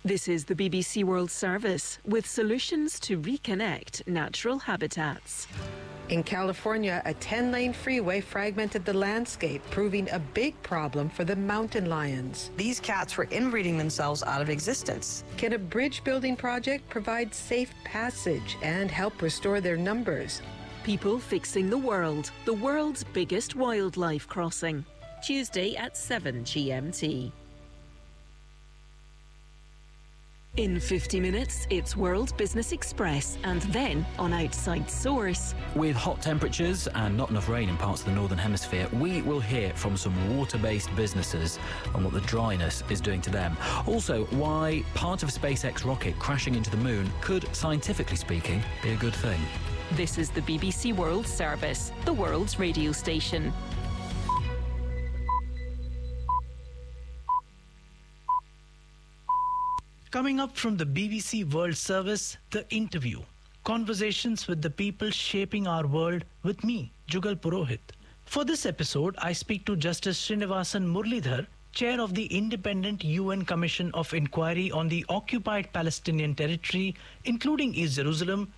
This is the BBC World Service with solutions to reconnect natural habitats. In California, a 10-lane freeway fragmented the landscape, proving a big problem for the mountain lions. These cats were inbreeding themselves out of existence. Can a bridge building project provide safe passage and help restore their numbers? People Fixing the world's biggest wildlife crossing. Tuesday at 7 GMT. In 50 minutes, it's World Business Express and then on Outside Source. With hot temperatures and not enough rain in parts of the Northern Hemisphere, we will hear from some water-based businesses on what the dryness is doing to them. Also, why part of a SpaceX rocket crashing into the moon could, scientifically speaking, be a good thing. This is the BBC World Service, the world's radio station. Coming up from the BBC World Service, The Interview. Conversations with the people shaping our world with me, Jugal Purohit. For this episode, I speak to Justice Srinivasan Muralidhar, Chair of the Independent UN Commission of Inquiry on the Occupied Palestinian Territory, including East Jerusalem,